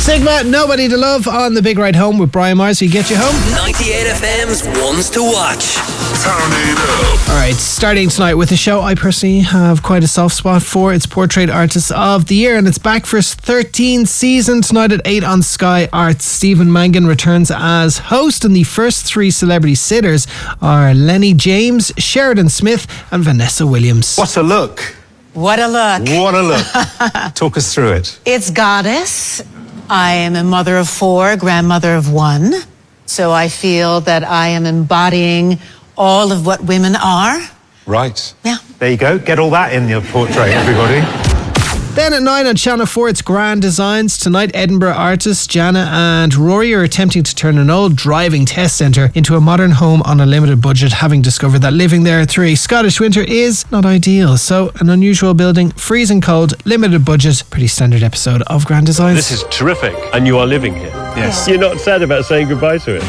Sigma, Nobody to Love on the Big Ride Home with Brian Myers. We get you home. 98 FM's Ones to Watch. Turn it up. Alright, starting tonight with a show I personally have quite a soft spot for. It's Portrait Artist of the Year, and it's back for its 13th season. Tonight at 8 on Sky Arts. Stephen Mangan returns as host, and the first three celebrity sitters are Lenny James, Sheridan Smith and Vanessa Williams. What a look. What a look. What a look. Talk us through it. It's Goddess. I am a mother of 4, grandmother of 1. So I feel that I am embodying all of what women are. Right. Yeah. There you go. Get all that in your portrait, everybody. Then at 9 on Channel 4, it's Grand Designs. Tonight, Edinburgh artists Jana and Rory are attempting to turn an old driving test centre into a modern home on a limited budget, having discovered that living there through a Scottish winter is not ideal. So, an unusual building, freezing cold, limited budget, pretty standard episode of Grand Designs. This is terrific, and you are living here. Yes. You're not sad about saying goodbye to it.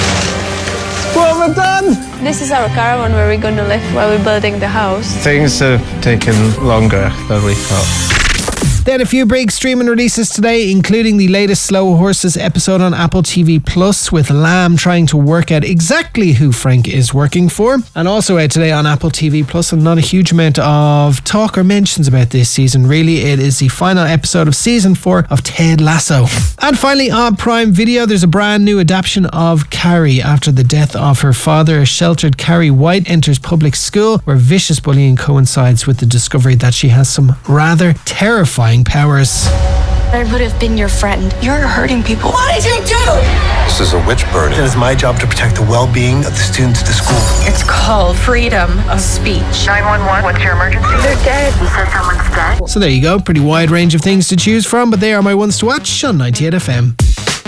What have I done? This is our caravan where we're going to live while we're building the house. Things have taken longer than we thought. Then a few big streaming releases today, including the latest Slow Horses episode on Apple TV Plus, with Lamb trying to work out exactly who Frank is working for. And also out today on Apple TV Plus, and not a huge amount of talk or mentions about this season, really. It is the final episode of season 4 of Ted Lasso. And finally on Prime Video, there's a brand new adaptation of Carrie. After the death of her father, a sheltered Carrie White enters public school, where vicious bullying coincides with the discovery that she has some rather terrifying powers. I would have been your friend. You're hurting people. What did you do? This is a witch burning. It is my job to protect the well-being of the students at the school. It's called freedom of speech. 911, what's your emergency? They're dead. You said someone's dead? So there you go, pretty wide range of things to choose from, but they are my ones to watch on 98 FM.